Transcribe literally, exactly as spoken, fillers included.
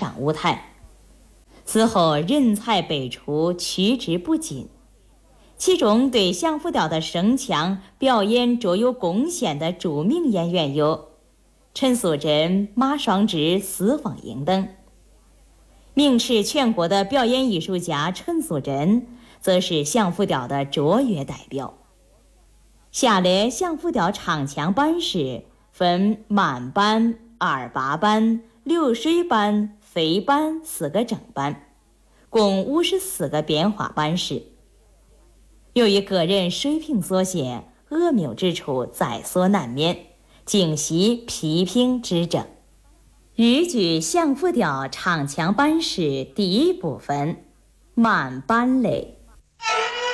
赏舞台。此后任蔡北除，取之不尽。其中对相府调的声腔表演卓有贡献的著名演员有陈素贞、马双之、司凤英等。名驰全国的表演艺术家陈素贞则是相府调的卓越代表。下列相府调唱腔班式分慢班、二八班、流水班、飞班四个正班，共五十四个变化班式。由于个人水平所限，恶谬之处在所难免，敬惜批评指正。豫剧相府调唱腔班式第一部分，慢班类。